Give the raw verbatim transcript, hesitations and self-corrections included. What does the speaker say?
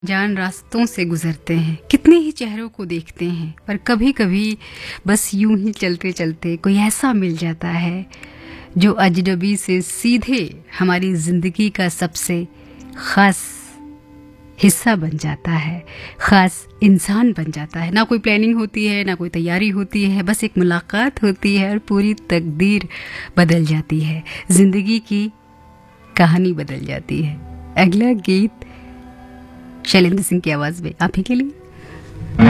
जान रास्तों से गुजरते हैं, कितने ही चेहरों को देखते हैं, पर कभी कभी बस यूं ही चलते चलते कोई ऐसा मिल जाता है जो अजनबी से सीधे हमारी ज़िंदगी का सबसे ख़ास हिस्सा बन जाता है, ख़ास इंसान बन जाता है। ना कोई प्लानिंग होती है, ना कोई तैयारी होती है, बस एक मुलाकात होती है और पूरी तकदीर बदल जाती है, ज़िंदगी की कहानी बदल जाती है। अगला गीत शैलेंद्र सिंह की आवाज़ में आप ही के लिए।